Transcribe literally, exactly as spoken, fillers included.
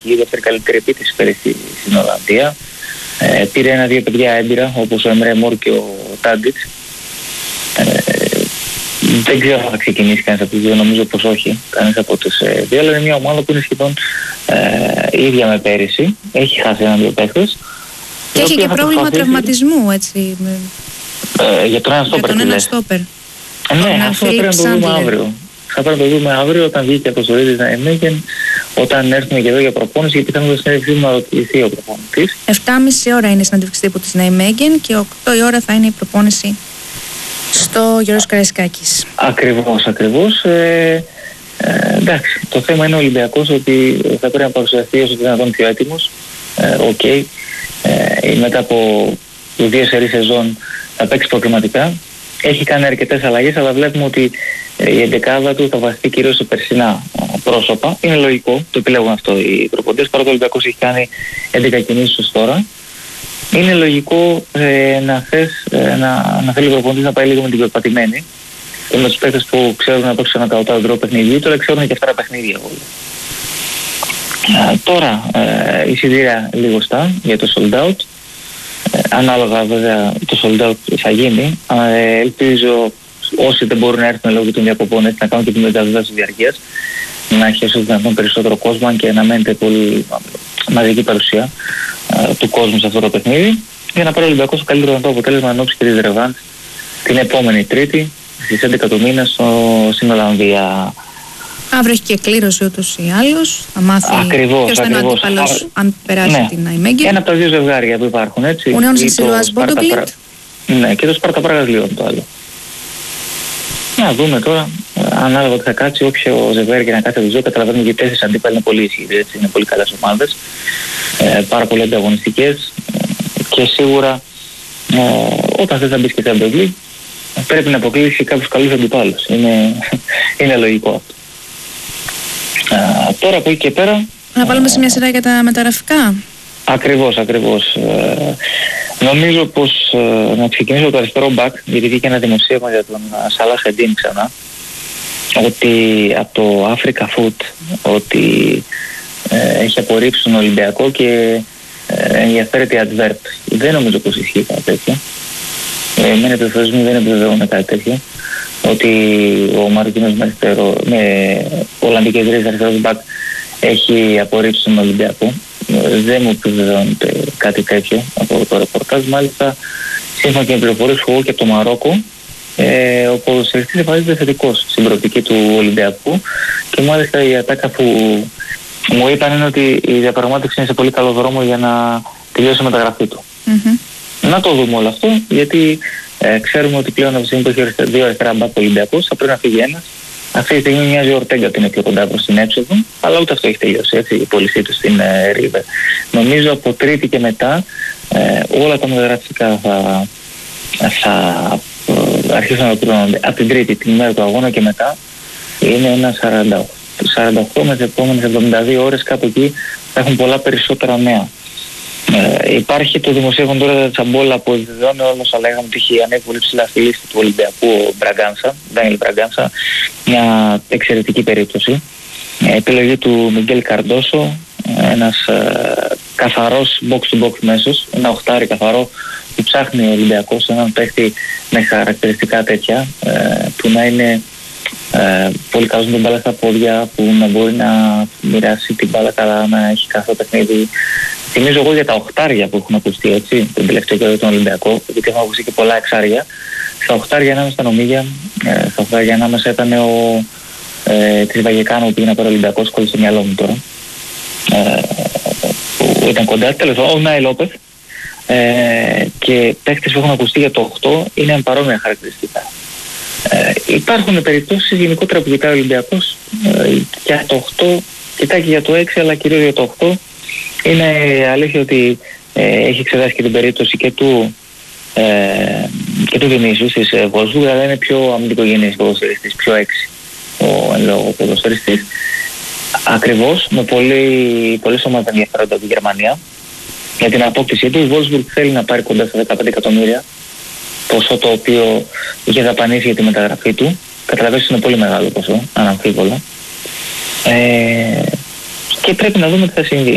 η δεύτερη καλύτερη επίθεση πέρυσι στην Ολλανδία. Ε, πήρε ένα-δύο παιδιά έμπειρα, όπως ο Εμρέ Μορ και ο Τάντιτς. Ε, δεν ξέρω αν θα ξεκινήσει κανείς από τους δύο, νομίζω πως όχι, κανείς από τους ε, δύο, αλλά είναι μια ομάδα που είναι σχεδόν ε, ίδια με πέρυσι. Έχει χάσει έναν-δύο παίχτες. Και έχει και πρόβλημα προσπαθήσει... τραυματισμού, έτσι. Με... Ε, για τον ένα στόπερ. Για τον ένα στόπερ. Ναι, αυτό πρέπει να το δούμε αύριο. Θα πρέπει να το δούμε αύριο όταν βγει και από το Ρίδης Ναϊμέγεν, όταν έρθουμε και εδώ για προπόνηση, γιατί θα μου συνέντευξη να ρωτηθεί ο προπονητής. επτά και μισή ώρα είναι η συνέντευξη τύπου της Ναϊμέγεν και οκτώ η ώρα θα είναι η προπόνηση στο Γιώργος Καραϊσκάκης. Ακριβώς, ακριβώς. Ε, ε, εντάξει, το θέμα είναι ο Ολυμπιακός ότι θα πρέπει να παρουσιαστεί όσο δυνατόν πιο έτοιμος. Οκ. Ε, okay. ε, μετά από δύο σερί σεζόν θα παίξει προκριματικά. Έχει κάνει αρκετές αλλαγές, αλλά βλέπουμε ότι η εντεκάδα του θα βασιστεί κυρίως σε περσινά πρόσωπα. Είναι λογικό, το επιλέγουν αυτό οι προπονητές, παρότι ο Ολυμπιακός έχει κάνει έντεκα κινήσεις ως τώρα. Είναι λογικό ε, να, θες, ε, να, να θέλει ο προπονητής να πάει λίγο με την πεπατημένη και με τους παίκτες που ξέρουν να παίξουν ένα καωτά τρόπο παιχνιδιού, τώρα ξέρουν και αυτά τα παιχνίδια όλοι. Ε, τώρα ε, η εισιτήρια λίγο στα για το sold out. Ε, ανάλογα βέβαια το sold out θα γίνει. Ε, ελπίζω όσοι δεν μπορούν να έρθουν λόγω των διακοπών έτσι, να κάνουν και τη μεταβίβαση διαρκείας, να έχει όσο δυνατόν περισσότερο κόσμο και να μένετε πολύ μαζική παρουσία ε, του κόσμου σε αυτό το παιχνίδι, για να πάρει ο Ολυμπιακός το καλύτερο δυνατό αποτέλεσμα ενόψει και της ρεβάνς την επόμενη Τρίτη στις έντεκα του μήνα στην Ολλανδία. Αύριο έχει και κλήρωση ούτως ή άλλως. Θα μάθει ποιος θα είναι ο αντίπαλος αν περάσει ναι. την Ναϊμέγεν. Ένα από τα δύο ζευγάρια που υπάρχουν, έτσι. Ο Νέων Σιλουάς Μπόντογκλιντ. Ναι, και το Σπάρτα Πράγας Λιόν το άλλο. Να δούμε τώρα, ανάλογα ότι θα κάτσει, όποιο ζευγάρι και να κάτσει από τους δύο, καταλαβαίνουμε γιατί τέσσερις αντίπαλοι είναι πολύ ισχυροί, έτσι. Είναι πολύ καλές ομάδες, ε, πάρα πολύ ανταγωνιστικές ε, και σίγουρα ε, όταν θες να μπεις και σε Champions League πρέπει να αποκλείσει κάποιους καλούς αντιπάλους. Είναι, είναι λογικό αυτό. Uh, τώρα από εκεί και πέρα... Να βάλουμε uh, σε μια σειρά για τα μεταγραφικά. Ακριβώς, ακριβώς. Uh, νομίζω πως uh, να ξεκινήσω το αριστερό μπακ, γιατί βγήκε ένα δημοσίευμα για τον uh, Σαλάχ Εντίν ξανά, ότι από το Africa Food ότι uh, έχει απορρίψει τον Ολυμπιακό και uh, ενδιαφέρεται η Advert. Δεν νομίζω πως ισχύει κάτι τέτοιο. Εμένα επιφροσμοί δεν επιβεβαιώνουν κάτι τέτοιο. Ότι ο Μαρτίνος Μέστερο με Ολλανδικές ρίζες αριστερός μπακ έχει απορρίψει τον Ολυμπιακό. Δεν μου επιβεβαιώνεται κάτι τέτοιο από το ρεπορτάζ. Μάλιστα, σύμφωνα και με πληροφορίες που έχω και από το Μαρόκο, ε, ο ποδοσφαιριστής εμφανίζεται θετικός στην προοπτική του Ολυμπιακού και μάλιστα η ατάκα που μου είπαν είναι ότι η διαπραγμάτευση είναι σε πολύ καλό δρόμο για να τελειώσει η μεταγραφή του. Mm-hmm. Να το δούμε όλο αυτό, γιατί ε, ξέρουμε ότι πλέον από τη στιγμή που έχει δύο αριστερά μπακ Ολυμπιακός θα πρέπει να φύγει ένας. Αυτή τη στιγμή μοιάζει ο Ορτέγκα ότι είναι πιο κοντά προς την έξοδο, αλλά ούτε αυτό έχει τελειώσει, έτσι, η πώλησή του στην ε, Ρίβερ. Νομίζω από Τρίτη και μετά ε, όλα τα μεταγραφικά θα, θα ε, αρχίσουν να πληρώνονται. Από την Τρίτη, την ημέρα του αγώνα και μετά, είναι ένα σαράντα οκτώ με τις επόμενες εβδομήντα δύο ώρες κάπου εκεί θα έχουν πολλά περισσότερα νέα. Ε, υπάρχει το δημοσίευμα τώρα Τσαμπόλα που επιβεβαιώνει όμως, αλλά είχαμε ότι είχε ανέβει πολύ ψηλά στη λίστα του Ολυμπιακού ο Μπραγκάνσα, Ντάνιελ Μπραγκάνσα, μια εξαιρετική περίπτωση. Ε, επιλογή του Μιγγέλ Καρντόσο, ένας ε, καθαρός box-to-box μέσος, ένα οχτάρι καθαρό που ψάχνει ο Ολυμπιακός, έναν παίχτη με χαρακτηριστικά τέτοια, ε, που να είναι ε, πολύ καλός με την μπάλα στα πόδια, που να μπορεί να μοιράσει την μπάλα καλά, να έχει κάθε παιχνίδι. Θυμίζω εγώ για τα οχτάρια που έχουν ακουστεί, έτσι, τον τελευταίο καιρό τον Ολυμπιακό, γιατί έχουν ακουστεί και πολλά εξάρια. Στα οχτάρια ανάμεσα στα νομίγια, ε, στα οχτάρια ανάμεσα ήταν ο ε, της Βαγεκάνου που πήγε να πάρει ο Ολυμπιακός, κόλλησε στο μυαλό μου τώρα. Ε, που ήταν κοντά, τέλος, ο Νάι Λόπεθ. Ε, και παίκτες που έχουν ακουστεί για το οκτώ είναι παρόμοια χαρακτηριστικά. Ε, υπάρχουν περιπτώσεις γενικότερα που κοιτάει ο Ολυμπιακός ε, για το οκτώ, κοιτάει και για το έξι, αλλά κυρίως για το οκτώ. Είναι αλήθεια ότι ε, έχει εξετάσει και την περίπτωση και του, ε, και του Βινίσιους της ε, Βολσβούργ, αλλά είναι πιο αμυντικογενής ποδοσφαιριστής, πιο έξι ο εν λόγω ποδοσφαιριστής. Ακριβώς, με πολύ, πολλές ομάδες ενδιαφέρονται από τη Γερμανία για την απόκτησή του. Η Βολσβούργ θέλει να πάρει κοντά στα δεκαπέντε εκατομμύρια, ποσό το οποίο είχε δαπανίσει για τη μεταγραφή του. Καταλαβαίνεις είναι πολύ μεγάλο ποσό, αναμφίβολα. Ε, και πρέπει να δούμε τι θα συμβεί.